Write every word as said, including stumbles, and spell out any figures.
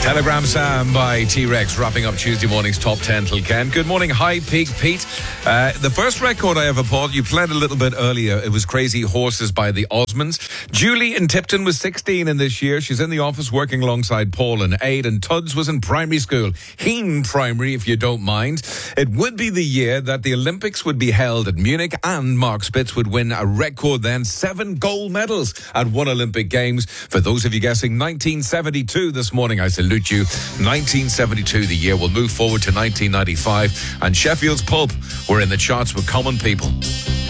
Telegram Sam by T-Rex, wrapping up Tuesday morning's top ten till Ken. Good morning, High Peak Pete. Uh, the first record I ever bought, you played a little bit earlier. It was Crazy Horses by the Osmonds. Julie in Tipton was sixteen in this year. She's in the office working alongside Paul and Aid, and Tuds was in primary school. Heen Primary, if you don't mind. It would be the year that the Olympics would be held at Munich, and Mark Spitz would win a record then, seven gold medals at one Olympic Games. For those of you guessing nineteen seventy-two this morning, I salute you. nineteen seventy-two, the year. We'll move forward to nineteen ninety-five, and Sheffield's Pulp were in the charts with Common People.